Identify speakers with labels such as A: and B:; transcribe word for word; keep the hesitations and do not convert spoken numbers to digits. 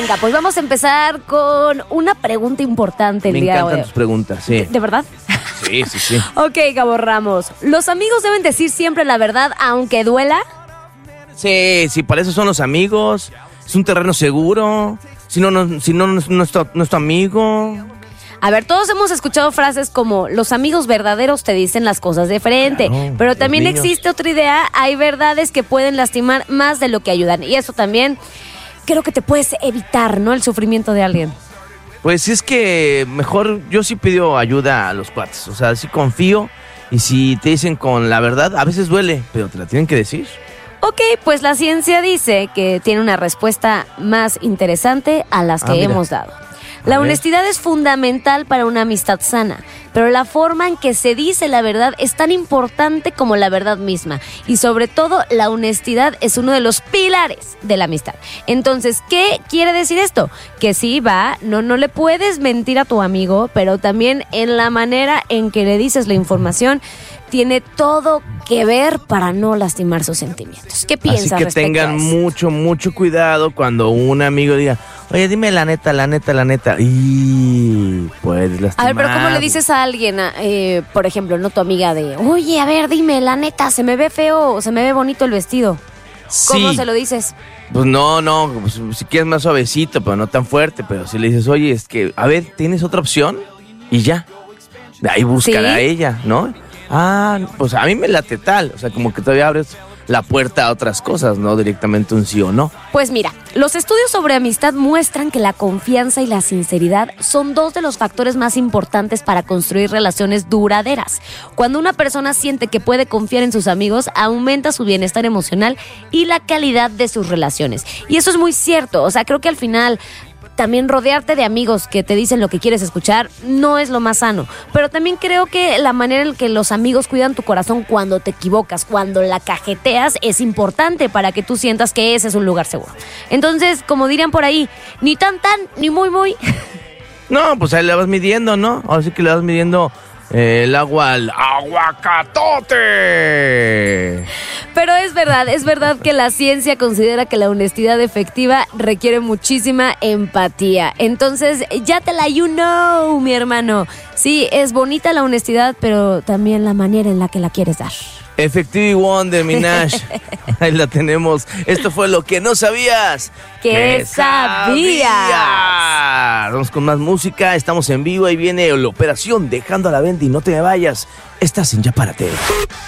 A: Venga, pues vamos a empezar con una pregunta importante el
B: Me
A: día de hoy.
B: Me encantan tus preguntas, sí.
A: ¿De, ¿De verdad?
B: Sí, sí, sí.
A: Ok, Gabo Ramos. ¿Los amigos deben decir siempre la verdad aunque duela?
B: Sí, sí, para eso son los amigos. Es un terreno seguro. Si no, no, si no, no, no, es tu, no es tu amigo.
A: A ver, todos hemos escuchado frases como los amigos verdaderos te dicen las cosas de frente,
B: Claro,
A: pero
B: los
A: también
B: niños.
A: existe otra idea, hay verdades que pueden lastimar más de lo que ayudan y eso también creo que te puedes evitar, ¿no? El sufrimiento de alguien.
B: Pues es que mejor yo sí pido ayuda a los cuates. O sea, sí confío. Y si te dicen con la verdad, a veces duele, pero te la tienen que decir.
A: Ok, pues la ciencia dice que tiene una respuesta más interesante a las que
B: Ah, mira.
A: hemos dado.
B: A
A: La
B: ver.
A: honestidad es fundamental para una amistad sana, pero la forma en que se dice la verdad es tan importante como la verdad misma. Y sobre todo, la honestidad es uno de los pilares de la amistad. Entonces, ¿qué quiere decir esto? Que sí, va, no, no le puedes mentir a tu amigo, pero también en la manera en que le dices la información tiene todo que ver para no lastimar sus sentimientos. ¿Qué piensas
B: Así que
A: respecto
B: tengan
A: a eso?
B: mucho, mucho cuidado cuando un amigo diga, oye, dime la neta, la neta, la neta. Y puedes lastimar.
A: A ver, pero ¿cómo le dices a alguien, a- eh, por ejemplo, no tu amiga de, oye, a ver, dime, la neta, se me ve feo o se me ve bonito el vestido? ¿Cómo
B: Sí.
A: se lo dices?
B: Pues no, no, pues, si quieres más suavecito, pero no tan fuerte. Pero si le dices, oye, es que, a ver, ¿tienes otra opción? Y ya. De ahí buscará
A: ¿Sí?
B: ella, ¿no? Ah, pues a mí me late tal. O sea, como que todavía abres la puerta a otras cosas, no directamente un sí o no.
A: Pues mira, los estudios sobre amistad muestran que la confianza y la sinceridad son dos de los factores más importantes para construir relaciones duraderas. Cuando una persona siente que puede confiar en sus amigos, aumenta su bienestar emocional y la calidad de sus relaciones. Y eso es muy cierto, o sea, creo que al final también rodearte de amigos que te dicen lo que quieres escuchar no es lo más sano. Pero también creo que la manera en que los amigos cuidan tu corazón cuando te equivocas, cuando la cajeteas, es importante para que tú sientas que ese es un lugar seguro. Entonces, como dirían por ahí, ni tan tan, ni muy muy.
B: No, pues ahí le vas midiendo, ¿no? Ahora sí que le vas midiendo eh, el agua al aguacatote.
A: Pero es verdad, es verdad que la ciencia considera que la honestidad efectiva requiere muchísima empatía. Entonces, ya te la you know, mi hermano. Sí, es bonita la honestidad, pero también la manera en la que la quieres dar.
B: Effective Wonder, Minaj. Ahí la tenemos. Esto fue lo que no sabías.
A: ¿Qué sabías?
B: Vamos con más música. Estamos en vivo. Ahí viene la operación Dejando a la Bendy. No te me vayas. Estás en Ya Párate.